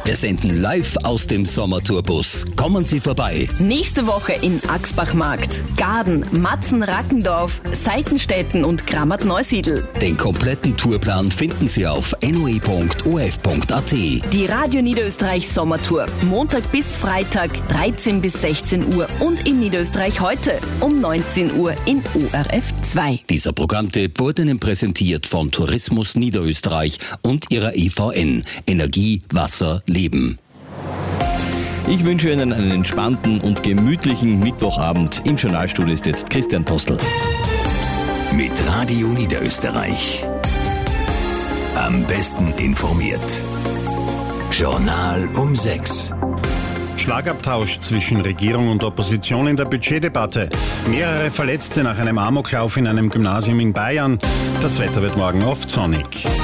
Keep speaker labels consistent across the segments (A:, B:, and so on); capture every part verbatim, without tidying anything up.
A: Wir senden live aus dem Sommertourbus. Kommen Sie vorbei.
B: Nächste Woche in Axbachmarkt, Gaden, Matzen, Rackendorf, Seitenstetten und Grammat-Neusiedl.
A: Den kompletten Tourplan finden Sie auf n o e punkt o f punkt a t.
B: Die Radio Niederösterreich Sommertour. Montag bis Freitag, dreizehn bis sechzehn Uhr und in Niederösterreich heute um neunzehn Uhr in O R F zwei.
A: Dieser Programmtipp wurde Ihnen präsentiert von Tourismus Niederösterreich und ihrer E V N. Energie, Wasser, Leben.
C: Ich wünsche Ihnen einen entspannten und gemütlichen Mittwochabend. Im Journalstudio ist jetzt Christian Postel.
D: Mit Radio Niederösterreich. Am besten informiert. Journal um sechs.
E: Schlagabtausch zwischen Regierung und Opposition in der Budgetdebatte. Mehrere Verletzte nach einem Amoklauf in einem Gymnasium in Bayern. Das Wetter wird morgen oft sonnig.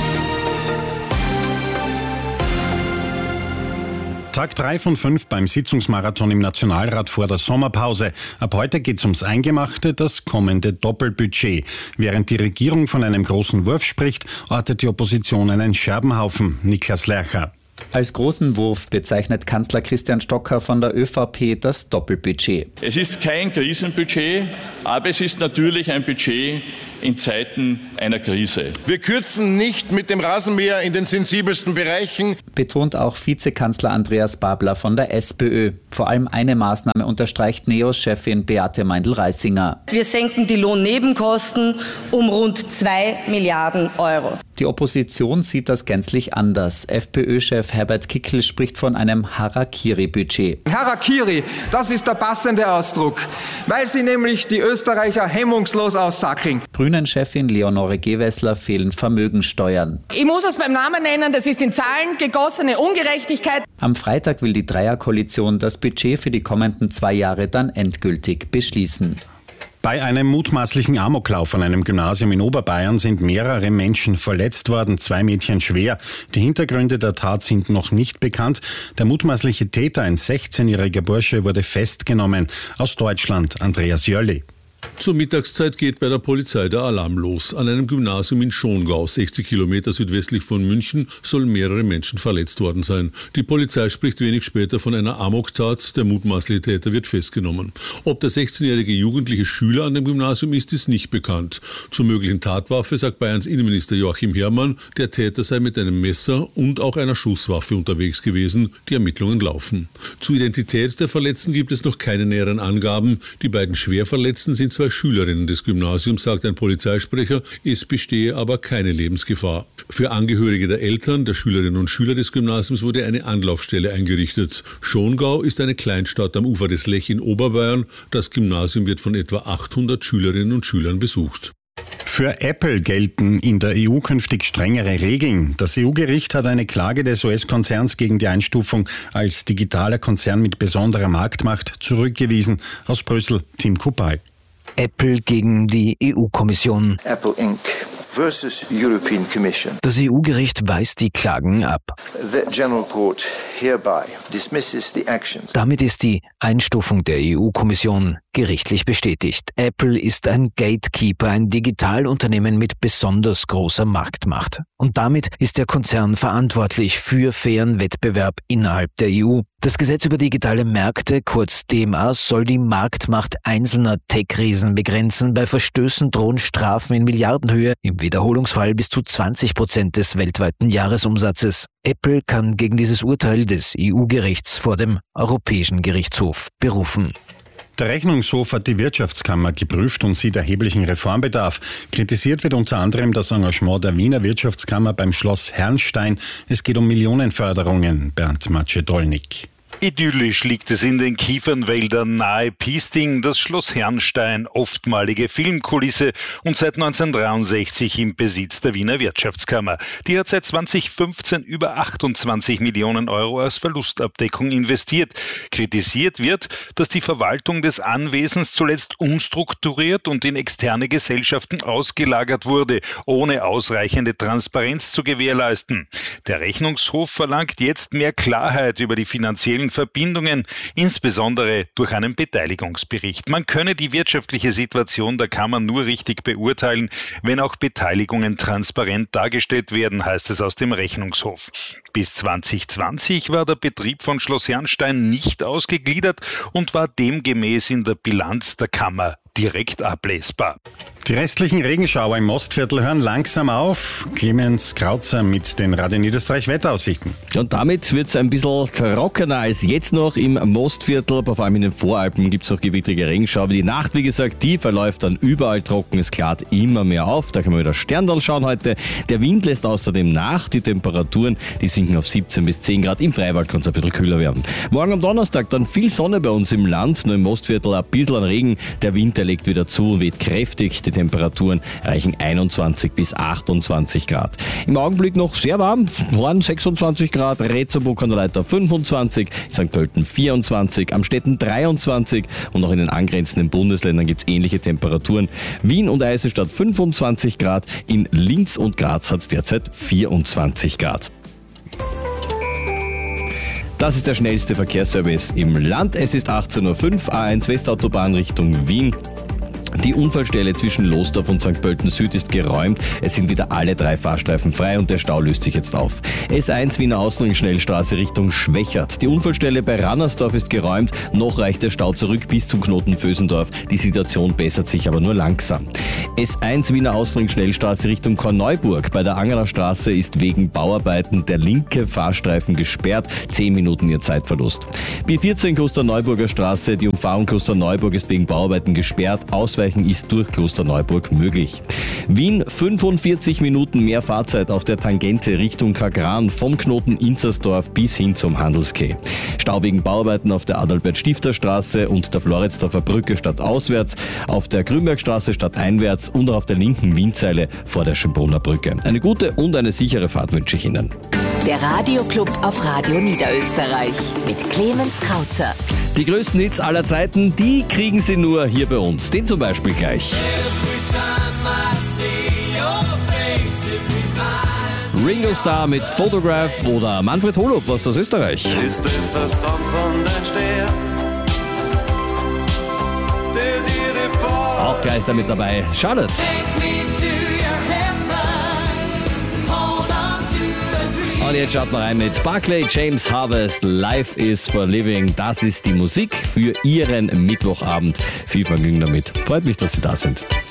E: Tag drei von fünf beim Sitzungsmarathon im Nationalrat vor der Sommerpause. Ab heute geht's ums Eingemachte, das kommende Doppelbudget. Während die Regierung von einem großen Wurf spricht, ortet die Opposition einen Scherbenhaufen. Niklas Lercher.
F: Als großen Wurf bezeichnet Kanzler Christian Stocker von der ÖVP das Doppelbudget.
G: Es ist kein Krisenbudget, aber es ist natürlich ein Budget in Zeiten einer Krise.
H: Wir kürzen nicht mit dem Rasenmäher in den sensibelsten Bereichen,
F: betont auch Vizekanzler Andreas Babler von der SPÖ. Vor allem eine Maßnahme unterstreicht NEOS-Chefin Beate Meindl-Reisinger.
I: Wir senken die Lohnnebenkosten um rund zwei Milliarden Euro.
F: Die Opposition sieht das gänzlich anders. FPÖ-Chef Herbert Kickl spricht von einem Harakiri-Budget.
J: Harakiri, das ist der passende Ausdruck, weil sie nämlich die Österreicher hemmungslos aussackeln.
F: Grünen-Chefin Leonore Gewessler fehlen Vermögensteuern.
K: Ich muss es beim Namen nennen, das ist in Zahlen gegossene Ungerechtigkeit.
F: Am Freitag will die Dreierkoalition das Budget für die kommenden zwei Jahre dann endgültig beschließen.
E: Bei einem mutmaßlichen Amoklauf an einem Gymnasium in Oberbayern sind mehrere Menschen verletzt worden, zwei Mädchen schwer. Die Hintergründe der Tat sind noch nicht bekannt. Der mutmaßliche Täter, ein sechzehnjähriger Bursche, wurde festgenommen. Aus Deutschland, Andreas Jölli.
L: Zur Mittagszeit geht bei der Polizei der Alarm los. An einem Gymnasium in Schongau, sechzig Kilometer südwestlich von München, sollen mehrere Menschen verletzt worden sein. Die Polizei spricht wenig später von einer Amoktat. Der mutmaßliche Täter wird festgenommen. Ob der sechzehnjährige jugendliche Schüler an dem Gymnasium ist, ist nicht bekannt. Zur möglichen Tatwaffe sagt Bayerns Innenminister Joachim Herrmann, der Täter sei mit einem Messer und auch einer Schusswaffe unterwegs gewesen. Die Ermittlungen laufen. Zur Identität der Verletzten gibt es noch keine näheren Angaben. Die beiden Schwerverletzten sind zwei Schülerinnen des Gymnasiums, sagt ein Polizeisprecher. Es bestehe aber keine Lebensgefahr. Für Angehörige der Eltern, der Schülerinnen und Schüler des Gymnasiums wurde eine Anlaufstelle eingerichtet. Schongau ist eine Kleinstadt am Ufer des Lech in Oberbayern. Das Gymnasium wird von etwa achthundert Schülerinnen und Schülern besucht.
E: Für Apple gelten in der E U künftig strengere Regeln. Das E U-Gericht hat eine Klage des U S-Konzerns gegen die Einstufung als digitaler Konzern mit besonderer Marktmacht zurückgewiesen. Aus Brüssel, Tim Kupal.
M: Apple gegen die E U-Kommission.
N: Apple Incorporated versus European Commission.
M: Das E U-Gericht weist die Klagen ab.
N: The General Court hereby dismisses the actions.
M: Damit ist die Einstufung der E U-Kommission gerichtlich bestätigt. Apple ist ein Gatekeeper, ein Digitalunternehmen mit besonders großer Marktmacht. Und damit ist der Konzern verantwortlich für fairen Wettbewerb innerhalb der E U. Das Gesetz über digitale Märkte, kurz D M A, soll die Marktmacht einzelner Tech-Riesen begrenzen. Bei Verstößen drohen Strafen in Milliardenhöhe, im Wiederholungsfall bis zu zwanzig Prozent des weltweiten Jahresumsatzes. Apple kann gegen dieses Urteil des E U-Gerichts vor dem Europäischen Gerichtshof berufen.
E: Der Rechnungshof hat die Wirtschaftskammer geprüft und sieht erheblichen Reformbedarf. Kritisiert wird unter anderem das Engagement der Wiener Wirtschaftskammer beim Schloss Herrnstein. Es geht um Millionenförderungen. Bernd Mace-Dolnick.
O: Idyllisch liegt es in den Kiefernwäldern nahe Piesting, das Schloss Herrnstein, oftmalige Filmkulisse und seit neunzehnhundertdreiundsechzig im Besitz der Wiener Wirtschaftskammer. Die hat seit zweitausendfünfzehn über achtundzwanzig Millionen Euro als Verlustabdeckung investiert. Kritisiert wird, dass die Verwaltung des Anwesens zuletzt umstrukturiert und in externe Gesellschaften ausgelagert wurde, ohne ausreichende Transparenz zu gewährleisten. Der Rechnungshof verlangt jetzt mehr Klarheit über die finanziellen finanziellen Verbindungen, insbesondere durch einen Beteiligungsbericht. Man könne die wirtschaftliche Situation der Kammer nur richtig beurteilen, wenn auch Beteiligungen transparent dargestellt werden, heißt es aus dem Rechnungshof. Bis zwanzig zwanzig war der Betrieb von Schloss Herrnstein nicht ausgegliedert und war demgemäß in der Bilanz der Kammer direkt ablesbar.
E: Die restlichen Regenschauer im Mostviertel hören langsam auf. Clemens Krauzer mit den Radio Niederösterreich Wetteraussichten.
C: Und damit wird es ein bisschen trockener als jetzt noch im Mostviertel. Aber vor allem in den Voralpen gibt es noch gewittrige Regenschauer. Die Nacht, wie gesagt, die verläuft dann überall trocken. Es klart immer mehr auf. Da kann man wieder Sterndal schauen heute. Der Wind lässt außerdem nach. Die Temperaturen, die sinken auf siebzehn bis zehn Grad. Im Freiwald kann es ein bisschen kühler werden. Morgen am Donnerstag dann viel Sonne bei uns im Land. Nur im Mostviertel ein bisschen an Regen. Der Wind, der legt wieder zu und weht kräftig. Die Temperaturen reichen einundzwanzig bis achtundzwanzig Grad. Im Augenblick noch sehr warm. Horn sechsundzwanzig Grad, Retzeburg an der Leiter fünfundzwanzig, Sankt Pölten vierundzwanzig, Amstetten dreiundzwanzig und auch in den angrenzenden Bundesländern gibt es ähnliche Temperaturen. Wien und Eisenstadt fünfundzwanzig Grad, in Linz und Graz hat es derzeit vierundzwanzig Grad. Das ist der schnellste Verkehrsservice im Land. Es ist achtzehn Uhr fünf, A eins Westautobahn Richtung Wien. Die Unfallstelle zwischen Losdorf und Sankt Pölten Süd ist geräumt. Es sind wieder alle drei Fahrstreifen frei und der Stau löst sich jetzt auf. S eins Wiener Außenring Schnellstraße Richtung Schwächert. Die Unfallstelle bei Rannersdorf ist geräumt. Noch reicht der Stau zurück bis zum Knoten Vösendorf. Die Situation bessert sich aber nur langsam. S eins Wiener Außenring Schnellstraße Richtung Korneuburg. Bei der Angerer Straße ist wegen Bauarbeiten der linke Fahrstreifen gesperrt. Zehn Minuten ihr Zeitverlust. B vierzehn Klosterneuburger Straße. Die Umfahrung Klosterneuburg ist wegen Bauarbeiten gesperrt. Ausweichen ist durch Klosterneuburg möglich. Wien fünfundvierzig Minuten mehr Fahrzeit auf der Tangente Richtung Kagran vom Knoten Inzersdorf bis hin zum Handelskeh. Stau wegen Bauarbeiten auf der Adalbert-Stifter-Straße und der Floridsdorfer Brücke stadtauswärts, auf der Grünbergstraße stadteinwärts und auf der linken Wienzeile vor der Schönbrunner Brücke. Eine gute und eine sichere Fahrt wünsche ich Ihnen.
B: Der Radioclub auf Radio Niederösterreich mit Clemens Krauzer.
C: Die größten Hits aller Zeiten, die kriegen Sie nur hier bei uns. Den zum Beispiel gleich. Ringo Starr mit Photograph oder Manfred Holub, was aus Österreich.
P: Ist es der Song von den Stern, der dir die Ball
C: Auch gleich damit dabei Charlotte. Und jetzt schaut mal rein mit Barclay James Harvest, Life is for Living. Das ist die Musik für Ihren Mittwochabend. Viel Vergnügen damit. Freut mich, dass Sie da sind.